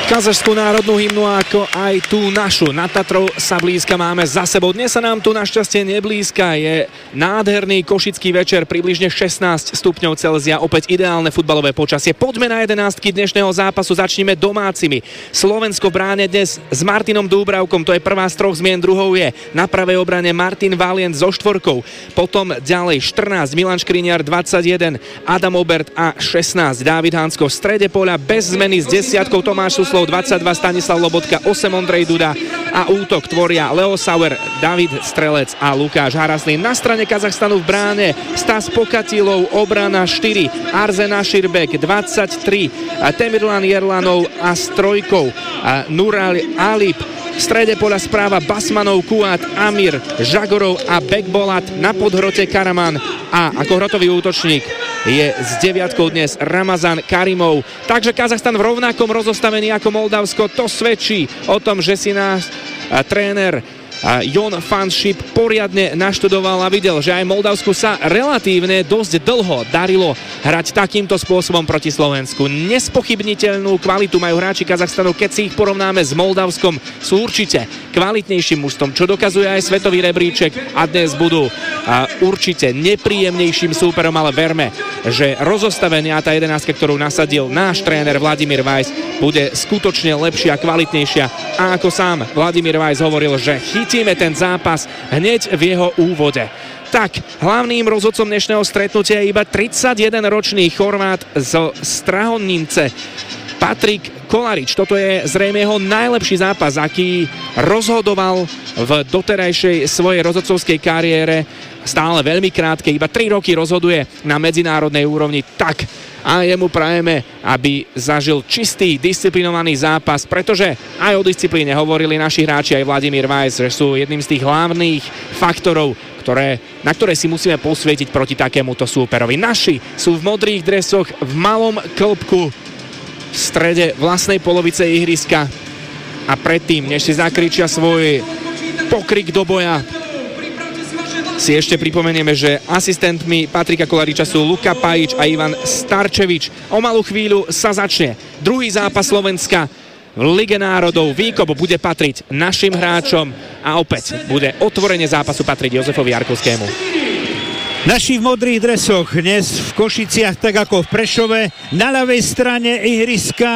Kazašskú národnú hymnu, ako aj tú našu. Nad Tatrou sa blízka máme za sebou. Dnes sa nám tu našťastie neblízka. Je nádherný košický večer, približne 16 stupňov Celzia. Opäť ideálne futbalové počasie. Poďme na 11 dnešného zápasu. Začneme domácimi. Slovensko v bráne dnes s Martinom Dúbravkom. To je prvá z troch zmien, druhou je na pravej obrane Martin Valient so štvorkou. Potom ďalej 14 Milan Škriňar, 21 Adam Obert a 16 Dávid Hansko. V strede poľa bez zmeny s desiatkou Tomáš Suslov, 22 Stanislav Lobotka, 8 Ondrej Duda a útok tvoria Leo Sauer, David Strelec a Lukáš Haraslín. Na strane Kazachstanu v bráne Stas Pokatilov, obrana 4 Arzen Aširbek, 23 Temirlan Jerlanov a s trojkou Nural Alip. V strede poľa správa Basmanov, Kuat, Amir, Žagorov a Bekbolat. Na podhrote Karaman a ako hrotový útočník je s deviatkou dnes Ramazan Karimov. Takže Kazachstan v rovnakom rozostavení ako Moldavsko. To svedčí o tom, že si náš tréner Jon Fanship poriadne naštudoval a videl, že aj Moldavsku sa relatívne dosť dlho darilo hrať takýmto spôsobom proti Slovensku. Nespochybniteľnú kvalitu majú hráči Kazachstanu, keď si ich porovnáme s Moldavskom. Sú určite kvalitnejším mužstvom, čo dokazuje aj svetový rebríček, a dnes budú určite nepríjemnejším súperom, ale verme, že rozostavenie a tá 11, ktorú nasadil náš tréner Vladimír Weiss, bude skutočne lepšia, kvalitnejšia, a ako sám Vladimír Weiss hovoril, že chytíme ten zápas hneď v jeho úvode. Tak, hlavným rozhodcom dnešného stretnutia je iba 31-ročný Chorvát zo Strahonnice, Patrik Kolarič. Toto je zrejme jeho najlepší zápas, aký rozhodoval v doterajšej svojej rozhodcovskej kariére. Stále veľmi krátke, iba 3 roky rozhoduje na medzinárodnej úrovni. Tak, a jemu prajeme, aby zažil čistý, disciplinovaný zápas, pretože aj o disciplíne hovorili naši hráči, aj Vladimír Weiss, že sú jedným z tých hlavných faktorov, na ktoré si musíme posvietiť proti takémuto súperovi. Naši sú v modrých dresoch v malom klbku v strede vlastnej polovice ihriska a predtým, než si zakričia svoj pokrik do boja, si ešte pripomenieme, že asistentmi Patrika Kolariča sú Luka Pajič a Ivan Starčevič. O malú chvíľu sa začne druhý zápas Slovenska v Lige národov. Výkop bude patriť našim hráčom a opäť bude otvorenie zápasu patriť Jozefovi Jarkovskému. Naši v modrých dresoch dnes v Košiciach, tak ako v Prešove, na ľavej strane ihriska